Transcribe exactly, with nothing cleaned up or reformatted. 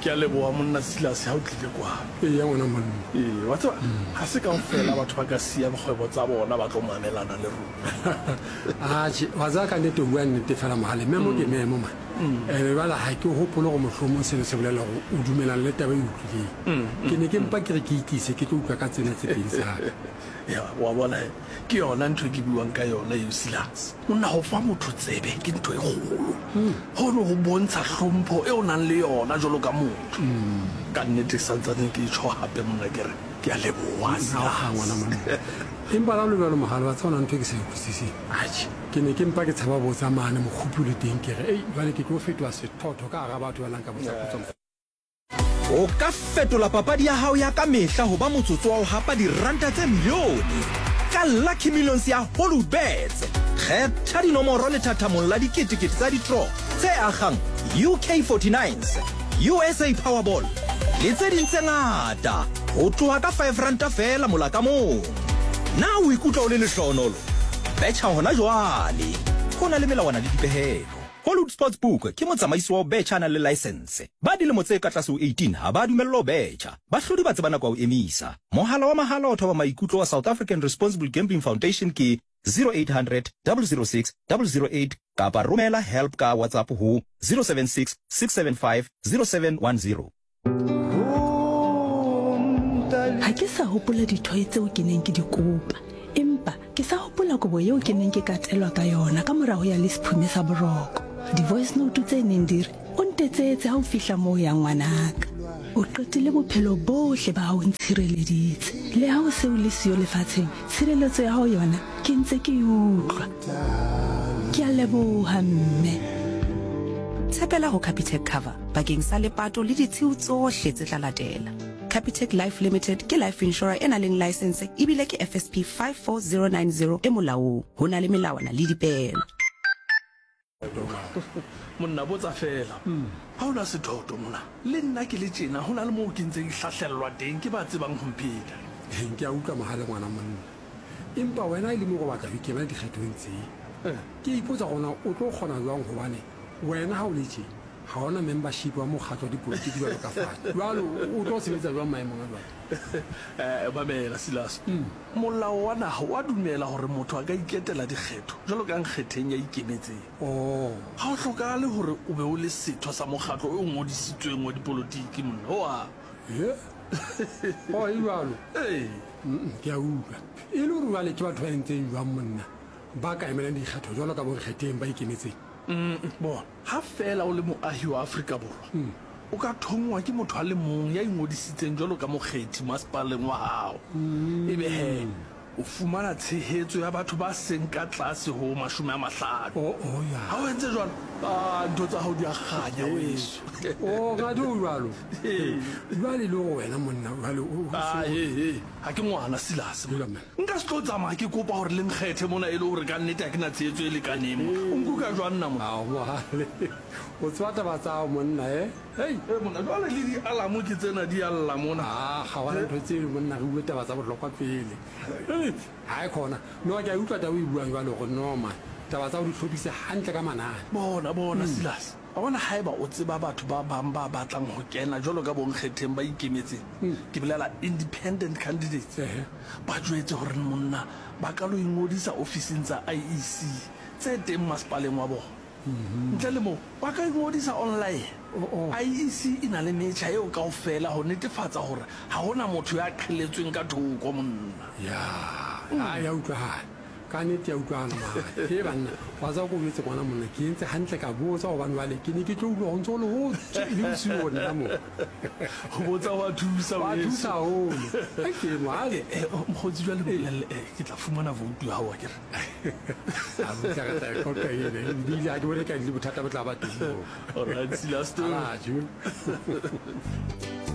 ke a leboa monna Silas ha o tlile kwa e ya ngwana monna ee wa tseba ga se kaofela batho ba ka sia bokgwebo tsa bona ba tlo mamelana le rona a wa za ka nnete o bua nnete fela mogale memo ke memo man ene bala ha ke hopole go mohlomong se se bolela go o dumelana le taba e utlwileng ke ne ke mpa ke re ke itlise ke tlo utlwa ka tsena tse pedi tsa ya wa bona ke yona ntho ke buang ka yona yo Silas monna go fa motho tsebe ke ntho e kgolo hono go bontsha hlompho e o nang le yona jalo ka motho ka nnete santsane ke tsho hape monna ke re ke a leboa ngwana monna empa la lobelo mogale wa tsona ntho ke se utlwisisi aje ke ne ke mpa ke tshaba botsa mane mogopolo teng ke re ei jwale ke tlo fetwa sethotho ka ga batho ba lang ka botsa kutsa o ka fetola papadi ya hao ya ka mehla ho ba motsotso wa ho hapa diranta tse milione ka Lucky Millions ya Hollywoodbets kgetha dinomoro le thathamong la diketekete tsa di-draw tse akgang U K forty-nines U S A Powerball le tse ding tse ngata ho tloha ka five ranta fela mola ka mong na o ikutlwa o le lehlohonolo betjha hona jwale ho na le melawana le dipehelo. Hollywood Sportsbook ke motsamaisi wa betjha na le license ba dilemo tse ka tlase ho eighteen ha ba dumellwa ho betjha ba hlodi ba tsebana kwa ho emisa mohala wa mahala o thoba maikutlo wa South African Responsible Gambling Foundation ke zero eight hundred double oh six double oh eight kapa romela help ka WhatsApp ho zero seven six six seven five zero seven one zero. Ha ke sa hopola dithoe tseo ke neng ke di kopa empa ke sa hopola kobo yeo ke neng ke katelwa ka yona ka morago ya lesiphume sa boroko di-voice note tse neng di re o ntetsetse ha o fihla moo ya ngwanaka o qetile bophelo bohle ba hao ntshireleditse le ha o se o le siyo lefatsheng tshireletso ya hao yona ke ntse ke utlwa ke a leboha mme tshepela ho Capitec cover bakeng sa lepato le ditshiu tsohle tse tla latela. Capitec Life Limited ke life insurer ena leng license ebile ke F S P five four zero nine zero e molaong ho na le melawana le dipehelo. monna botsa fela ha ona sethoto mona le nna ke le tjena hona le moo ke ntseng hlahlellwa teng ke ba tsebang ho mphetha ke a utlwa mahale ngwana monna empa wena ile mo go batla ho ikema dikgethong tse ke ipotsa gona o tlo kgona jwang hobane wena ha o le tjena ha ona membership wa mokgatlo wa dipolotiki jwalo ka fane jwalo o tlo sebetsa jwang maemong a jwalo eh mamela Silas molao wa naha wa dumela hore motho a ka iketela dikgetho jwalo ka nkgetheng ya ikemetseng oh ha o hlokale hore o be o le setho sa mokgatlo o ngodisitsweng wa dipolotiki monna hoa ye o e jwalo eh ke a utlwa e le hore jwale ke batho ba ntseng jwang monna ba ka emelang dikgetho jwalo ka bo nkgetheng ba ikemetseng bona ha fela o le moahi wa Afrika Borwa o ka thongwa ke motho a le mong ya ingodisitseng jwalo ka mokgethi masepaleng wa hao ebe he o fumana tshehetso ya batho ba seng ka tlase ho mashome a mahlano oh oh ya ha o entse jwalo a ntho tsa hao di a kganya weso oh ga do jwalo jwale le go wena monna jwale o ah he he ha ke ngwana Silas nka se tlo tsamaya ke kopa hore le nkgethe mona e le hore ka nnete ha ke na tshehetso e lekaneng o nkuka jwang nna mona a mohale o tswata ba tsa monna eh hey monna jwale le di alamo ke tsena di alla mona ah ga wa ntho tse monna re bua taba tsa bohlokwa pele ha e khona no ka utlwa taba e bua jwalo go noma taba tsa o di hlopise hantle ka manane bona bona Silas a bona haeba o tseba batho ba bang ba batlang ho kena jwalo ka bonkgetheng ba ikemetseng ke bolela independent candidates ba jwetse hore monna ba ka lo ingodisa ofising tsa I E C tse teng masepaleng wa bona ntle le mo ba ka ingodisa online I E C ina le metjha eo kaofela ho netefatsa hore ha hona motho ya qheletsweng ka thoko monna ya a ya utlwa ka nnete ya utlwana ma ke banna wa za go botse gona monna ke ntse hantle ka botsa go bana bale ke ne ke tlo utlwa go ntse le ho le siwo nna mo go botsa wa thusa wa thusa ho ke male mkhotsi jwa le bolele ke tla fumana vote ya hawa ke re a botsa ka ta ko ka ile di la di bole ka di bothata ba tla ba teng all right Silas ah ju